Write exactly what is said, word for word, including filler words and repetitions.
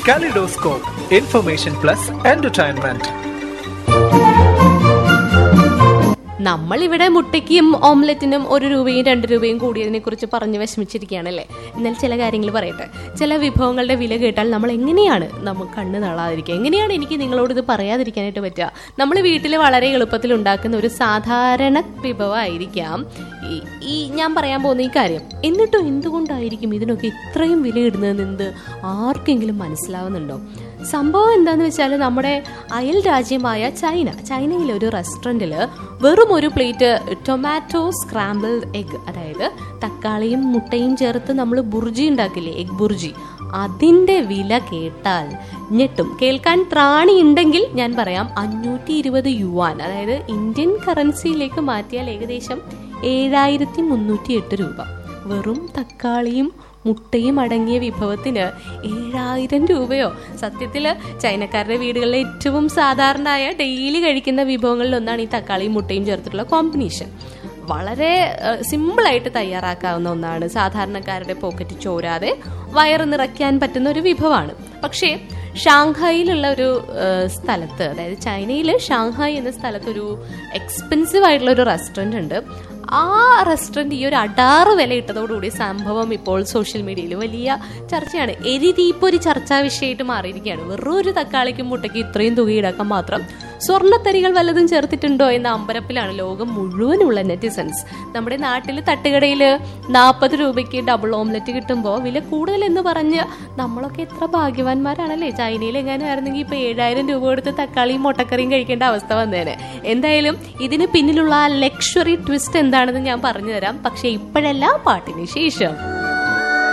Kaleidoscope, information plus entertainment. നമ്മളിവിടെ മുട്ടയ്ക്കും ഓംലെറ്റിനും ഒരു രൂപയും രണ്ട് രൂപയും കൂടിയതിനെ കുറിച്ച് പറഞ്ഞ് വിഷമിച്ചിരിക്കുകയാണല്ലേ. എന്നാൽ ചില കാര്യങ്ങൾ പറയട്ടെ. ചില വിഭവങ്ങളുടെ വില കേട്ടാൽ നമ്മൾ എങ്ങനെയാണ് നമുക്ക് കണ്ണ് നളാതിരിക്കുക, എങ്ങനെയാണ് എനിക്ക് നിങ്ങളോട് ഇത് പറയാതിരിക്കാനായിട്ട് പറ്റുക? നമ്മൾ വീട്ടിൽ വളരെ എളുപ്പത്തിൽ ഉണ്ടാക്കുന്ന ഒരു സാധാരണ വിഭവമായിരിക്കാം ഈ ഈ ഞാൻ പറയാൻ പോകുന്ന ഈ കാര്യം. എന്നിട്ടും എന്തുകൊണ്ടായിരിക്കും ഇതിനൊക്കെ ഇത്രയും വില ഇടുന്നതെന്ന് ആർക്കെങ്കിലും മനസ്സിലാവുന്നുണ്ടോ? സംഭവം എന്താണെന്ന് വെച്ചാൽ നമ്മുടെ അയൽ രാജ്യമായ ചൈന ചൈനയിലെ ഒരു റെസ്റ്റോറൻറ്റിൽ വെറും ഒരു പ്ലേറ്റ് ടൊമാറ്റോ സ്ക്രാമ്പിൾഡ് എഗ്, അതായത് തക്കാളിയും മുട്ടയും ചേർത്ത് നമ്മൾ ബുർജി ഉണ്ടാക്കില്ലേ, എഗ് ബുർജി, അതിൻ്റെ വില കേട്ടാൽ ഞെട്ടും. കേൾക്കാൻ ത്രാണി ഉണ്ടെങ്കിൽ ഞാൻ പറയാം, അഞ്ഞൂറ്റി ഇരുപത് യുവാൻ, അതായത് ഇന്ത്യൻ കറൻസിയിലേക്ക് മാറ്റിയാൽ ഏകദേശം ഏഴായിരത്തി മുന്നൂറ്റി എട്ട് രൂപ. വെറും തക്കാളിയും മുട്ടയും അടങ്ങിയ വിഭവത്തിന് ഏഴായിരം രൂപയോ? സത്യത്തിൽ ചൈനക്കാരുടെ വീടുകളിലെ ഏറ്റവും സാധാരണയായ ഡെയിലി കഴിക്കുന്ന വിഭവങ്ങളിൽ ഒന്നാണ് ഈ തക്കാളിയും മുട്ടയും ചേർത്തിട്ടുള്ള കോമ്പിനേഷൻ. വളരെ സിമ്പിളായിട്ട് തയ്യാറാക്കാവുന്ന ഒന്നാണ്. സാധാരണക്കാരുടെ പോക്കറ്റ് ചോരാതെ വയറ് നിറയ്ക്കാൻ പറ്റുന്ന ഒരു വിഭവമാണ്. പക്ഷേ ഷാങ്ഹായിലുള്ള ഒരു സ്ഥലത്ത്, അതായത് ചൈനയിൽ ഷാങ്ഹായ് എന്ന സ്ഥലത്ത് ഒരു എക്സ്പെൻസീവ് ആയിട്ടുള്ള ഒരു റെസ്റ്റോറൻറ്റ് ഉണ്ട്. ആ റെസ്റ്റോറൻറ്റ് ഈ ഒരു അടാറ് വില ഇട്ടതോടുകൂടി സംഭവം ഇപ്പോൾ സോഷ്യൽ മീഡിയയിൽ വലിയ ചർച്ചയാണ്. എരിതീപ്പ് ഒരു ചർച്ചാ വിഷയമായിട്ട് മാറിയിരിക്കുകയാണ്. വെറും ഒരു തക്കാളിക്കും മുട്ടയ്ക്കും ഇത്രയും തുക ഈടാക്കാൻ മാത്രം സ്വർണ്ണത്തരികൾ വല്ലതും ചേർത്തിട്ടുണ്ടോ എന്ന അമ്പരപ്പിലാണ് ലോകം മുഴുവനുള്ള നെറ്റിസൻസ്. നമ്മുടെ നാട്ടിൽ തട്ടുകടയിൽ നാൽപ്പത് രൂപയ്ക്ക് ഡബിൾ ഓംലെറ്റ് കിട്ടുമ്പോൾ വില കൂടുതലെന്ന് പറഞ്ഞ് നമ്മളൊക്കെ എത്ര ഭാഗ്യവാന്മാരാണല്ലേ. ചൈനയിൽ എങ്ങാനും ആയിരുന്നെങ്കിൽ ഇപ്പോൾ ഏഴായിരം രൂപ കൊടുത്ത് തക്കാളിയും മുട്ടക്കറിയും കഴിക്കേണ്ട അവസ്ഥ വന്നേനെ. എന്തായാലും ഇതിന് പിന്നിലുള്ള ആ ലക്ഷറി ട്വിസ്റ്റ് എന്താണെന്ന് ഞാൻ പറഞ്ഞു തരാം, പക്ഷെ ഇപ്പോഴല്ല, പാട്ടിന് ശേഷം.